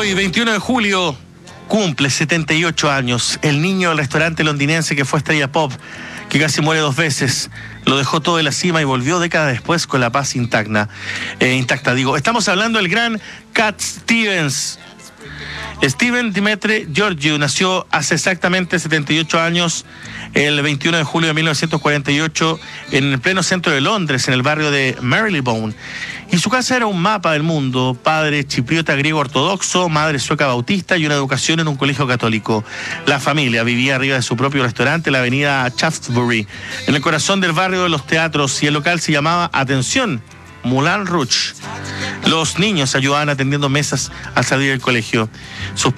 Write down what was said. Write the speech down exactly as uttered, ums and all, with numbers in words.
Hoy, veintiuno de julio, cumple setenta y ocho años. El niño del restaurante londinense que fue estrella pop, que casi muere dos veces, lo dejó todo en la cima y volvió décadas después con la paz intacta. Eh, intacta, digo. Estamos hablando del gran Cat Stevens. Steven Dimitri Georgiou nació hace exactamente setenta y ocho años, el veintiuno de julio de mil novecientos cuarenta y ocho, en el pleno centro de Londres, en el barrio de Marylebone. Y su casa era un mapa del mundo: padre chipriota griego ortodoxo, madre sueca bautista y una educación en un colegio católico. La familia vivía arriba de su propio restaurante en la avenida Shaftesbury, en el corazón del barrio de los teatros, y el local se llamaba, atención, Moulin Rouge. Los niños ayudaban atendiendo mesas al salir del colegio. Sus